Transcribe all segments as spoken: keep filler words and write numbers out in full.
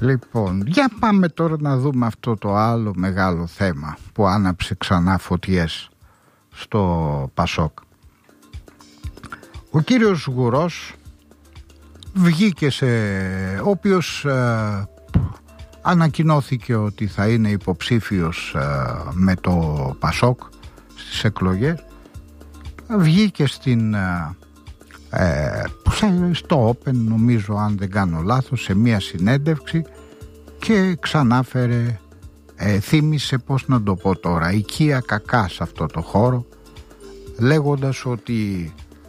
Λοιπόν, για πάμε τώρα να δούμε αυτό το άλλο μεγάλο θέμα που άναψε ξανά φωτιές στο Πασόκ. Ο κύριος Γουρός βγήκε σε... ο οποίος ε, ανακοινώθηκε ότι θα είναι υποψήφιος ε, με το Πασόκ στις εκλογές. Βγήκε στην... Ε, Ε, στο Open, νομίζω, αν δεν κάνω λάθος, σε μία συνέντευξη και ξανάφερε, ε, θύμισε, πώς να το πω τώρα, οικία κακά σε αυτό το χώρο, λέγοντας ότι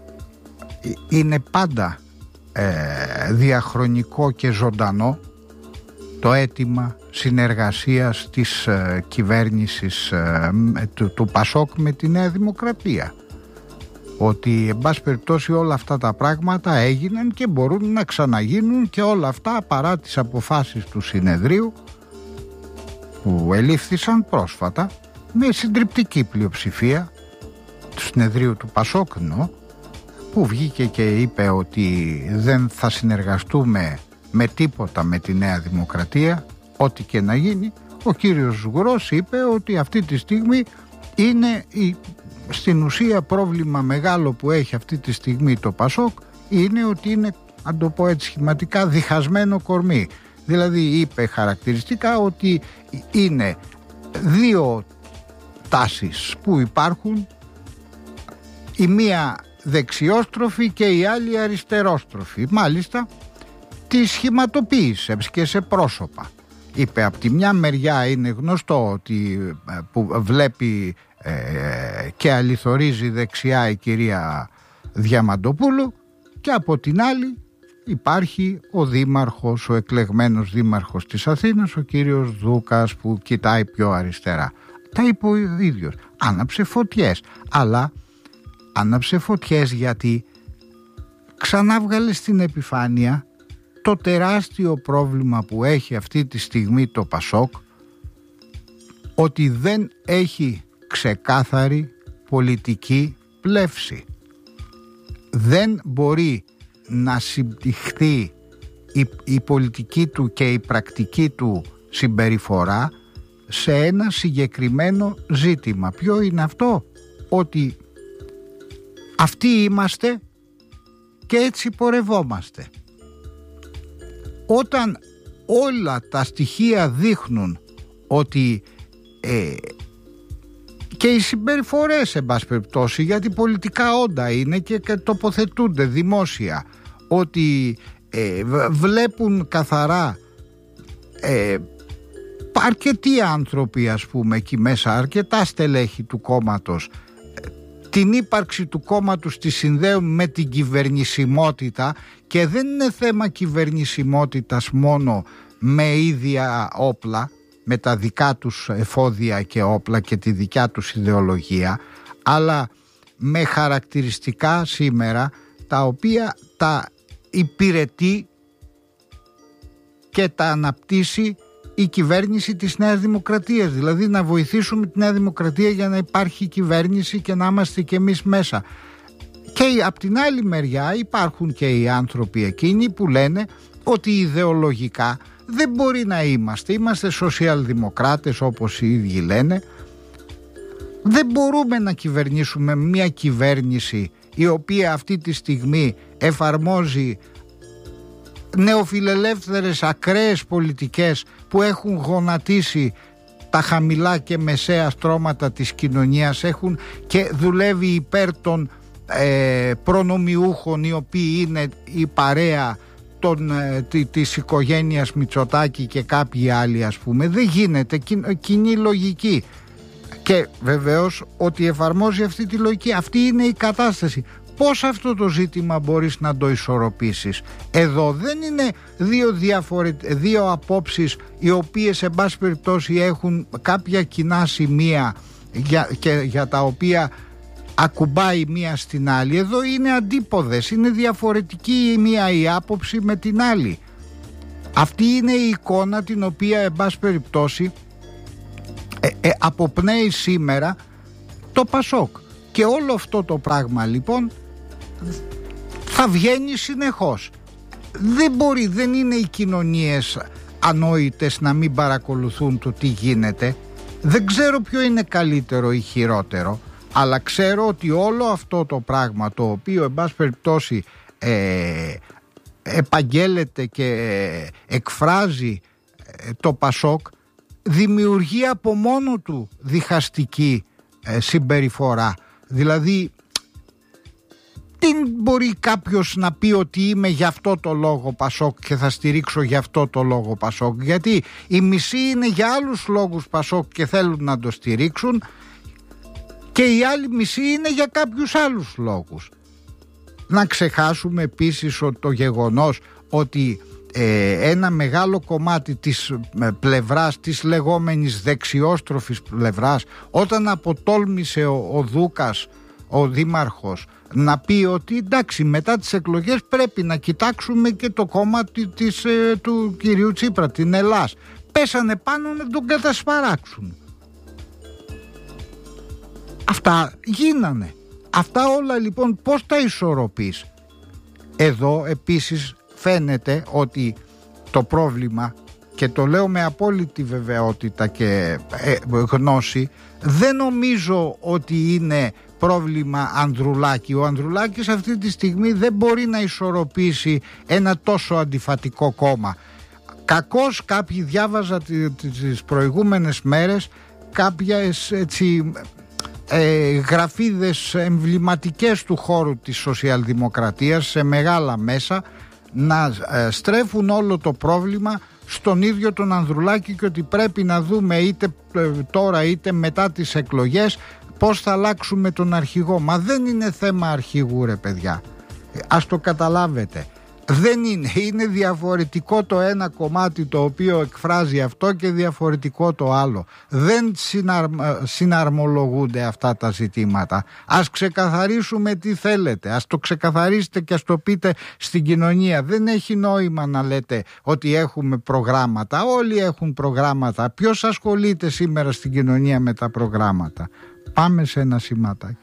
είναι πάντα ε, διαχρονικό και ζωντανό το αίτημα συνεργασίας της ε, κυβέρνησης ε, του, του Πασόκ με τη Νέα Δημοκρατία. Ότι εν πάση περιπτώσει όλα αυτά τα πράγματα έγιναν και μπορούν να ξαναγίνουν, και όλα αυτά παρά τις αποφάσεις του συνεδρίου που ελήφθησαν πρόσφατα με συντριπτική πλειοψηφία του συνεδρίου του Πασόκ, που βγήκε και είπε ότι δεν θα συνεργαστούμε με τίποτα με τη Νέα Δημοκρατία, ό,τι και να γίνει. Ο κύριος Γουρός είπε ότι αυτή τη στιγμή είναι η στην ουσία πρόβλημα μεγάλο που έχει αυτή τη στιγμή το Πασόκ είναι ότι είναι, αν το πω έτσι σχηματικά, διχασμένο κορμί. Δηλαδή είπε χαρακτηριστικά ότι είναι δύο τάσεις που υπάρχουν, η μία δεξιόστροφη και η άλλη αριστερόστροφη. Μάλιστα τη σχηματοποίησε και σε πρόσωπα. Είπε από τη μια μεριά είναι γνωστό ότι που βλέπει Ε, και αληθορίζει δεξιά η κυρία Διαμαντοπούλου, και από την άλλη υπάρχει ο δήμαρχος, ο εκλεγμένος δήμαρχος της Αθήνας, ο κύριος Δούκας, που κοιτάει πιο αριστερά. Τα είπε ο ίδιος. Άναψε φωτιές, αλλά άναψε φωτιές γιατί ξανά βγάλε στην επιφάνεια το τεράστιο πρόβλημα που έχει αυτή τη στιγμή το Πασόκ, ότι δεν έχει ξεκάθαρη πολιτική πλεύση. Δεν μπορεί να συμπτυχθεί η, η πολιτική του και η πρακτική του συμπεριφορά σε ένα συγκεκριμένο ζήτημα. Ποιο είναι αυτό? Ότι αυτοί είμαστε και έτσι πορευόμαστε. Όταν όλα τα στοιχεία δείχνουν ότι ε, και οι συμπεριφορές, εν πάση περιπτώσει, γιατί πολιτικά όντα είναι και τοποθετούνται δημόσια, ότι ε, βλέπουν καθαρά ε, αρκετοί άνθρωποι, ας πούμε, εκεί μέσα, αρκετά στελέχη του κόμματος, την ύπαρξη του κόμματος τη συνδέουν με την κυβερνησιμότητα, και δεν είναι θέμα κυβερνησιμότητας μόνο με ίδια όπλα, με τα δικά τους εφόδια και όπλα και τη δικιά τους ιδεολογία, αλλά με χαρακτηριστικά σήμερα τα οποία τα υπηρετεί και τα αναπτύσσει η κυβέρνηση της Νέας Δημοκρατίας. Δηλαδή να βοηθήσουμε τη Νέα Δημοκρατία για να υπάρχει κυβέρνηση και να είμαστε και εμείς μέσα. Και από την άλλη μεριά υπάρχουν και οι άνθρωποι εκείνοι που λένε ότι ιδεολογικά δεν μπορεί να είμαστε. Είμαστε σοσιαλδημοκράτες, όπως οι ίδιοι λένε. Δεν μπορούμε να κυβερνήσουμε μια κυβέρνηση η οποία αυτή τη στιγμή εφαρμόζει νεοφιλελεύθερες ακραίες πολιτικές που έχουν γονατίσει τα χαμηλά και μεσαία στρώματα της κοινωνίας, έχουν και δουλεύει υπέρ των ε, προνομιούχων, οι οποίοι είναι η παρέα των, ε, της οικογένειας Μητσοτάκη και κάποιοι άλλοι, ας πούμε. Δεν γίνεται, κοινή λογική. Και βεβαίως ότι εφαρμόζει αυτή τη λογική. Αυτή είναι η κατάσταση. Πώς αυτό το ζήτημα μπορείς να το ισορροπήσεις? Εδώ δεν είναι δύο, διαφορε... δύο απόψεις οι οποίες εν πάση περιπτώσει έχουν κάποια κοινά σημεία για... και για τα οποία ακουμπάει μία στην άλλη. Εδώ είναι αντίποδες, είναι διαφορετική η μία η άποψη με την άλλη. Αυτή είναι η εικόνα την οποία εν πάση περιπτώσει ε, ε, αποπνέει σήμερα το Πασόκ. Και όλο αυτό το πράγμα λοιπόν θα βγαίνει συνεχώς. Δεν μπορεί, δεν είναι οι κοινωνίες ανόητες να μην παρακολουθούν το τι γίνεται. Δεν ξέρω ποιο είναι καλύτερο ή χειρότερο, αλλά ξέρω ότι όλο αυτό το πράγμα, το οποίο εν πάση περιπτώσει ε, επαγγέλλεται και εκφράζει το Πασόκ, δημιουργεί από μόνο του διχαστική ε, συμπεριφορά. Δηλαδή, τι μπορεί κάποιος να πει ότι είμαι γι' αυτό το λόγο Πασόκ και θα στηρίξω γι' αυτό το λόγο Πασόκ? Γιατί οι μισοί είναι για άλλους λόγους Πασόκ και θέλουν να το στηρίξουν, και οι άλλοι μισοί είναι για κάποιους άλλους λόγους. Να ξεχάσουμε επίσης το γεγονός ότι ε, ένα μεγάλο κομμάτι της πλευράς, της λεγόμενης δεξιόστροφης πλευράς, όταν αποτόλμησε ο, ο Δούκας, ο δήμαρχος, να πει ότι εντάξει, μετά τις εκλογές πρέπει να κοιτάξουμε και το κομμάτι της, ε, του κυρίου Τσίπρα, την Ελλάς, πέσανε πάνω να τον κατασπαράξουν. Αυτά γίνανε. Αυτά όλα λοιπόν πώς τα ισορροπείς? Εδώ επίσης φαίνεται ότι το πρόβλημα, και το λέω με απόλυτη βεβαιότητα και ε, γνώση, δεν νομίζω ότι είναι πρόβλημα Ανδρουλάκη. Ο Ανδρουλάκης αυτή τη στιγμή δεν μπορεί να ισορροπήσει ένα τόσο αντιφατικό κόμμα. Κακώς κάποιοι, διάβαζα τις προηγούμενες μέρες κάποιες έτσι ε, γραφίδες εμβληματικές του χώρου της σοσιαλδημοκρατίας σε μεγάλα μέσα να ε, στρέφουν όλο το πρόβλημα στον ίδιο τον Ανδρουλάκη και ότι πρέπει να δούμε είτε ε, τώρα είτε μετά τις εκλογές πώς θα αλλάξουμε τον αρχηγό. Μα δεν είναι θέμα αρχηγού, ρε παιδιά, ας το καταλάβετε. Δεν είναι, είναι διαφορετικό το ένα κομμάτι το οποίο εκφράζει αυτό και διαφορετικό το άλλο. Δεν συναρ, συναρμολογούνται αυτά τα ζητήματα. Ας ξεκαθαρίσουμε τι θέλετε, ας το ξεκαθαρίσετε και ας το πείτε στην κοινωνία. Δεν έχει νόημα να λέτε ότι έχουμε προγράμματα. Όλοι έχουν προγράμματα. Ποιος ασχολείται σήμερα στην κοινωνία με τα προγράμματα? Πάμε σε ένα σηματάκι.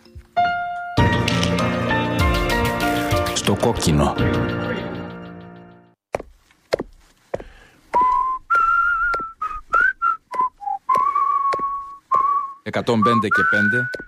Στο κόκκινο. εκατόν πέντε και πέντε